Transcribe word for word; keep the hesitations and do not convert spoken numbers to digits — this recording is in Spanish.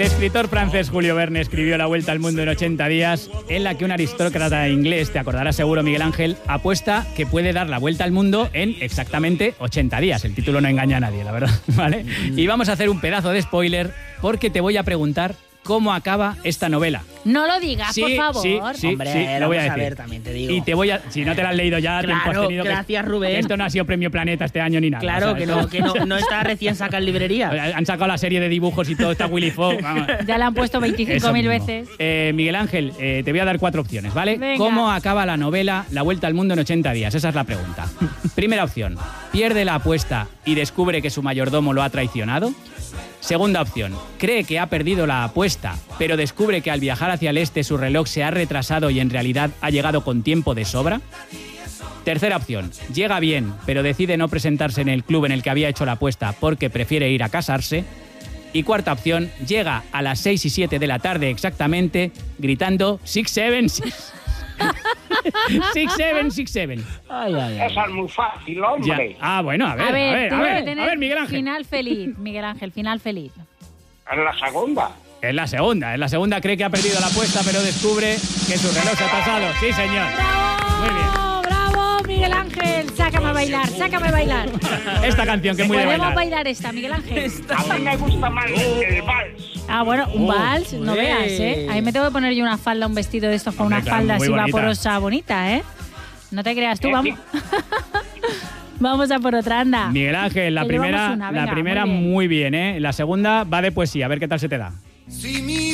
El escritor francés Julio Verne escribió La Vuelta al Mundo en ochenta días, en la que un aristócrata inglés, te acordarás seguro, Miguel Ángel, apuesta que puede dar la vuelta al mundo en exactamente ochenta días. El título no engaña a nadie, la verdad, ¿vale? Y vamos a hacer un pedazo de spoiler porque te voy a preguntar cómo acaba esta novela. No lo digas, Sí, por favor. sí, sí, Hombre, sí, lo voy a vamos a decir. ver, también te digo. Y te voy a... Si no te la has leído ya, tiempo has Claro, tenido que- gracias, Rubén. Esto no ha sido Premio Planeta este año ni nada. Claro, o sea, que esto- no, que no, no está recién sacada en librería. Han sacado la serie de dibujos y todo, está Willy Fogg. Vamos. Ya la han puesto veinticinco Eso mil mismo. veces. Eh, Miguel Ángel, eh, te voy a dar cuatro opciones, ¿vale? Venga. ¿Cómo acaba la novela La Vuelta al Mundo en ochenta días? Esa es la pregunta. Primera opción, pierde la apuesta y descubre que su mayordomo lo ha traicionado. Segunda opción, cree que ha perdido la apuesta, pero descubre que al viajar hacia el este su reloj se ha retrasado y en realidad ha llegado con tiempo de sobra. Tercera opción, llega bien, pero decide no presentarse en el club en el que había hecho la apuesta porque prefiere ir a casarse. Y cuarta opción, llega a las seis y siete de la tarde exactamente, gritando six seven six. six seven six seven. Ay, ay, ay. Esa es muy fácil, hombre. Ah, bueno, a ver, A ver, a ver, a tiene que ver, tener a ver, Miguel Ángel. final feliz, Miguel Ángel, final feliz. En la segunda. Es la segunda, en la segunda cree que ha perdido la apuesta, pero descubre que su reloj se ha atrasado. Sí, señor. Muy bien. ¡Bravo, bravo, Miguel Ángel! Sácame a bailar, sácame a bailar. Esta canción que es muy de Podemos bailar. bailar esta, Miguel Ángel. A mí me gusta más el, el vals. Ah, bueno, un Oh, vals, no ué. veas, ¿eh? A mí me tengo que poner yo una falda, un vestido de estos con Hombre, una claro, falda muy así bonita. vaporosa bonita, ¿eh? No te creas tú, Eh, vamos. Vamos a por otra, anda. Miguel Ángel, la Que llevamos primera, una, la venga, primera muy bien. muy bien, ¿eh? La segunda va de poesía, a ver qué tal se te da.